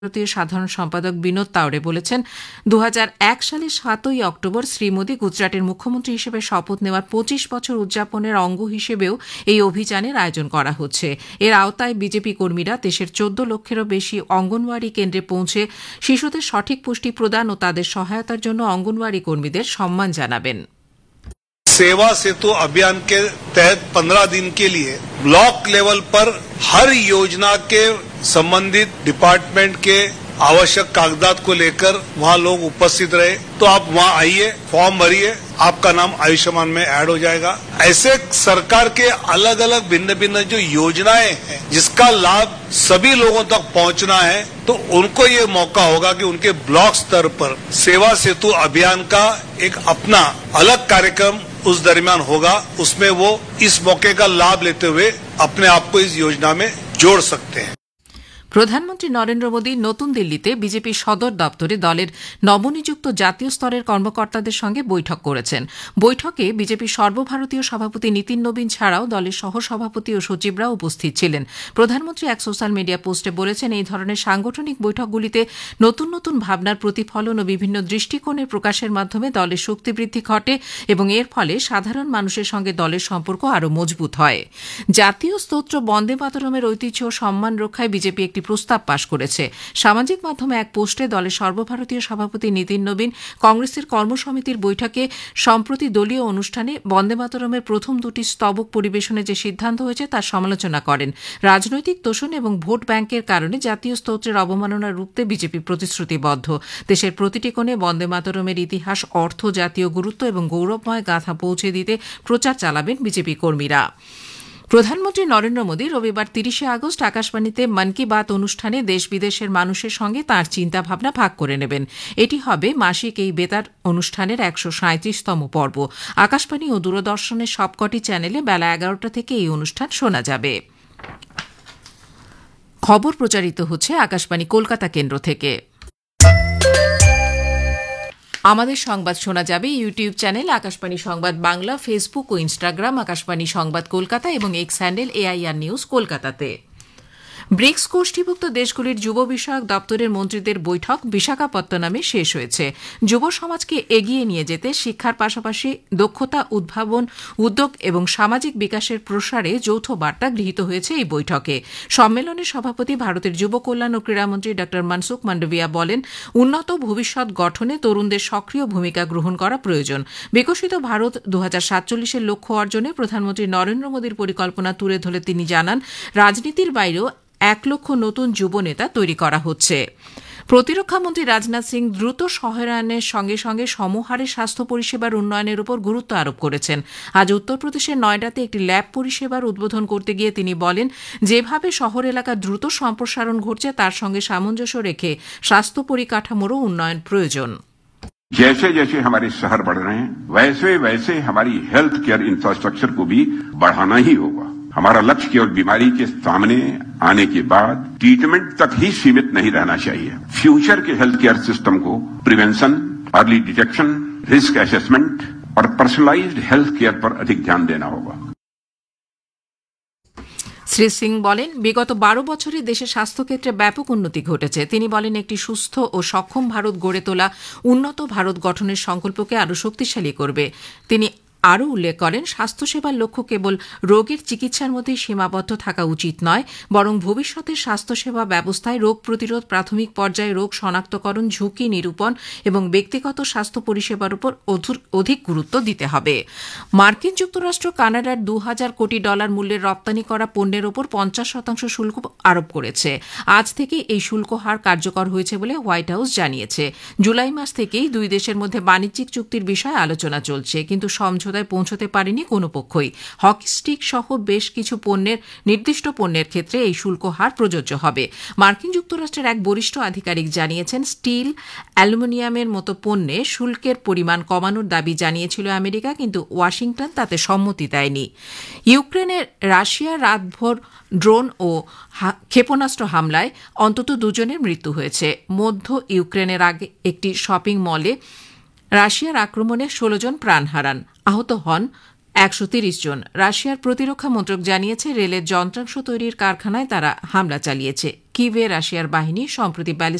ভারতীয় সাধারণ সম্পাদক বিনোদ তাওড়ে বলেছেন 2001 সালের 7ই অক্টোবর শ্রী মোদী গুজরাটের মুখ্যমন্ত্রী হিসেবে শপথ নেওয়ার 25 বছর উদযাপনের অঙ্গ হিসেবেও এই অভিযানের আয়োজন করা হচ্ছে। এর আওতায় বিজেপি কর্মীরা দেশের 14 লক্ষেরও বেশি অঙ্গনওয়াড়ি কেন্দ্রে পৌঁছে শিশুদের সঠিক পুষ্টি প্রদান ও তাদের সহায়তার জন্য অঙ্গনওয়াড়ি কর্মীদের সম্মান জানাবেন। सेवा सेतु अभियान के तहत 15 दिन के लिए ब्लॉक लेवल पर हर योजना के संबंधित डिपार्टमेंट के आवश्यक कागजात को लेकर वहां लोग उपस्थित रहे। तो आप वहां आइए, फॉर्म भरिए, आपका नाम आयुष्मान में ऐड हो जाएगा। ऐसे सरकार के अलग अलग भिन्न भिन्न जो योजनाएं हैं जिसका लाभ सभी लोगों तक पहुंचना है, तो उनको ये मौका होगा कि उनके ब्लॉक स्तर पर सेवा सेतु अभियान का एक अपना अलग कार्यक्रम उस दरमियान होगा। उसमें वो इस मौके का लाभ लेते हुए अपने आप को इस योजना में जोड़ सकते हैं। প্রধানমন্ত্রী নরেন্দ্র মোদী নতুন দিল্লিতে বিজেপি সদর দপ্তরে দলের নবনিযুক্ত জাতীয় স্তরের কর্মকর্তাদের সঙ্গে বৈঠক করেছেন। বৈঠকে বিজেপির সর্বভারতীয় সভাপতি নীতিন নবীন ছাড়াও দলের সহসভাপতি ও সচিবরাও উপস্থিত ছিলেন। প্রধানমন্ত্রী এক সোশ্যাল মিডিয়া পোস্টে বলেছেন, এই ধরনের সাংগঠনিক বৈঠকগুলিতে নতুন নতুন ভাবনার প্রতিফলন ও বিভিন্ন দৃষ্টিকোণের প্রকাশের মাধ্যমে দলের শক্তি বৃদ্ধি ঘটে এবং এর ফলে সাধারণ মানুষের সঙ্গে দলের সম্পর্ক আরও মজবুত হয়। জাতীয় স্তোত্র বন্দে মাতরমের ঐতিহ্য ও সম্মান রক্ষায় বিজেপি একটি প্রস্তাব পাশ করেছে। সামাজিক মাধ্যমে এক পোস্টে দলের সর্বভারতীয় সভাপতি নীতিন নবীন কংগ্রেসের কর্মসমিতির বৈঠকে সম্প্রতি দলীয় অনুষ্ঠানে বন্দে মাতরমের প্রথম দুটি স্তবক পরিবেশনে যে সিদ্ধান্ত হয়েছে তার সমালোচনা করেন। রাজনৈতিক তোষণ এবং ভোট ব্যাংকের কারণে জাতীয় স্তোত্রের অবমাননা রুখতে বিজেপি প্রতিশ্রুতিবদ্ধ। দেশের প্রতিটি কোণে বন্দে মাতরমের ইতিহাস, অর্থ, জাতীয় গুরুত্ব এবং গৌরবময় গাথা পৌঁছে দিতে প্রচার চালাবেন বিজেপি কর্মীরা। প্রধানমন্ত্রী নরেন্দ্র মোদী রবিবার 30 আগস্ট আকাশবাণীতে মন কি বাত অনুষ্ঠানে দেশ বিদেশের মানুষের সঙ্গে তাঁর চিন্তাভাবনা ভাগ করে নেবেন। এটি হবে মাসিক এই বেতার অনুষ্ঠানের 137তম পর্ব। আকাশবাণী ও দূরদর্শনের সবকটি চ্যানেলে বেলা 11টা থেকে এই অনুষ্ঠান শোনা যাবে। খবর প্রচারিত হচ্ছে আকাশবাণী কলকাতা কেন্দ্র থেকে। আমাদের সংবাদ শোনা যাবে ইউটিউব চ্যানেল আকাশবাণী সংবাদ বাংলা, ফেসবুক ও ইনস্টাগ্রাম আকাশবাণী সংবাদ কলকাতা এবং এক্স হ্যান্ডেল AIR নিউজ কলকাতাতে। ব্রিক্স গোষ্ঠীভুক্ত দেশগুলির যুব বিষয়ক দপ্তরের মন্ত্রীদের বৈঠক বিশাখাপত্তনমে শেষ হয়েছে। যুব সমাজকে এগিয়ে নিয়ে যেতে শিক্ষার পাশাপাশি দক্ষতা উদ্ভাবন, উদ্যোগ এবং সামাজিক বিকাশের প্রসারে যৌথ বার্তা গৃহীত হয়েছে এই বৈঠকে। সম্মেলনের সভাপতি ভারতের যুব কল্যাণ ও ক্রীড়ামন্ত্রী ড মনসুখ মান্ডভিয়া বলেন, উন্নত ভবিষ্যৎ গঠনে তরুণদের সক্রিয় ভূমিকা গ্রহণ করা প্রয়োজন। বিকশিত ভারত 2047-এর লক্ষ্য অর্জনে প্রধানমন্ত্রী নরেন্দ্র মোদীর পরিকল্পনা তুলে ধরে তিনি জানান, রাজনীতির বাইরেও 1 লক্ষ নতুন যুব নেতা তৈরি করা হচ্ছে। প্রতিরক্ষামন্ত্রী রাজনাথ সিং দ্রুত সহায়নের সঙ্গে সঙ্গে সমহারে স্বাস্থ্য পরিষেবার উন্নয়নের উপর গুরুত্ব আরোপ করেছেন। আজ উত্তরপ্রদেশের নয়ডাতে একটি ল্যাব পরিষেবার উদ্বোধন করতে গিয়ে তিনি বলেন, যেভাবে শহর এলাকার দ্রুত সম্প্রসারণ ঘটছে তার সঙ্গে সামঞ্জস্য রেখে স্বাস্থ্য পরিকাঠামোরও উন্নয়ন প্রয়োজন। जैसे जैसे हमारे शहर बढ़ रहे हैं वैसे वैसे हमारी हेल्थ केयर इंफ्रास्ट्रक्चर को भी बढ़ाना ही होगा। हमारा लक्ष्य केवल बीमारी के सामने आने के बाद ट्रीटमेंट तक ही सीमित नहीं रहना चाहिए। फ्यूचर के हेल्थ केयर सिस्टम को prevention, early detection, risk assessment और पर्सनलाइज्ड हेल्थ केयर पर अधिक ध्यान देना होगा। শ্রী সিং বলেন, বিগত 12 বছরে দেশের স্বাস্থ্যক্ষেত্রে ব্যাপক উন্নতি ঘটেছে। তিনি বলেন, একটি সুস্থ ও সক্ষম ভারত গড়ে তোলা উন্নত ভারত গঠনের সংকল্পকে আরও শক্তিশালী করবে। তিনি আরও উল্লেখ করেন, স্বাস্থ্যসেবার লক্ষ্য কেবল রোগের চিকিৎসার মধ্যেই সীমাবদ্ধ থাকা উচিত নয়, বরং ভবিষ্যতের স্বাস্থ্যসেবা ব্যবস্থায় রোগ প্রতিরোধ, প্রাথমিক পর্যায়ে রোগ শনাক্তকরণ, ঝুঁকি নিরূপণ এবং ব্যক্তিগত স্বাস্থ্য পরিষেবার উপর অধিক গুরুত্ব দিতে হবে। মার্কিন যুক্তরাষ্ট্র কানাডার $2000 কোটি মূল্যের রপ্তানি করা পণ্যের ওপর 50% শুল্ক আরোপ করেছে। আজ থেকে এই শুল্ক হার কার্যকর হয়েছে বলে হোয়াইট হাউস জানিয়েছে। জুলাই মাস থেকেই দুই দেশের মধ্যে বাণিজ্যিক চুক্তির বিষয়ে আলোচনা চলছে, কিন্তু সমঝোতায় পৌঁছতে পারেনি কোনো পক্ষই। হকি স্টিক সহ বেশ কিছু নির্দিষ্ট পণ্যের ক্ষেত্রে এই শুল্ক হার প্রযোজ্য হবে। মার্কিন যুক্তরাষ্ট্রের এক বরিষ্ঠ আধিকারিক জানিয়েছেন, স্টিল, অ্যালুমিনিয়ামের মতো পণ্যে শুল্কের পরিমাণ কমানোর দাবি জানিয়েছিল আমেরিকা, কিন্তু ওয়াশিংটন তাতে সম্মতি দেয়নি। ইউক্রেনের রাশিয়া রাতভর ড্রোন ও ক্ষেপণাস্ত্র হামলায় অন্তত 2 জনের মৃত্যু হয়েছে। মধ্য ইউক্রেনের আগে একটি শপিং মলে রাশিয়ার আক্রমণে 16 জন প্রাণ হারান, আহত হন 130 জন। রাশিয়ার প্রতিরক্ষা মন্ত্রক জানিয়েছে, রেলের যন্ত্রাংশ তৈরির কারখানায় তারা হামলা চালিয়েছে। কিভে রাশিয়ার বাহিনী সম্প্রতি